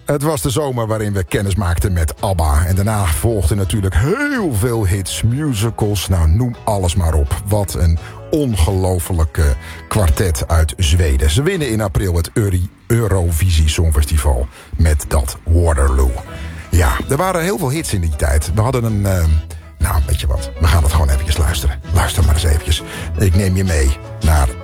Het was de zomer waarin we kennis maakten met ABBA. En daarna volgden natuurlijk heel veel hits, musicals. Nou, noem alles maar op. Wat een ongelofelijke kwartet uit Zweden. Ze winnen in april het Eurovisie Songfestival met dat Waterloo. Ja, er waren heel veel hits in die tijd. We hadden een... nou, weet je wat? We gaan het gewoon eventjes luisteren. Luister maar eens eventjes. Ik neem je mee naar